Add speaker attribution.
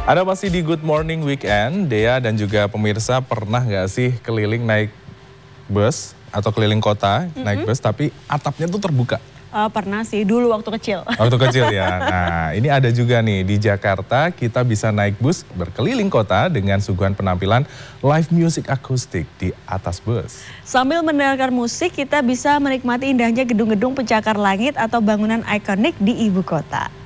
Speaker 1: Ada masih di Good Morning Weekend, Dea dan juga pemirsa pernah nggak sih keliling naik bus atau keliling kota naik bus tapi atapnya tuh terbuka?
Speaker 2: Pernah sih, dulu waktu kecil.
Speaker 1: Waktu kecil ya. Nah ini ada juga nih di Jakarta kita bisa naik bus berkeliling kota dengan suguhan penampilan live music akustik di atas bus.
Speaker 2: Sambil mendengarkan musik kita bisa menikmati indahnya gedung-gedung pencakar langit atau bangunan ikonik di ibu kota.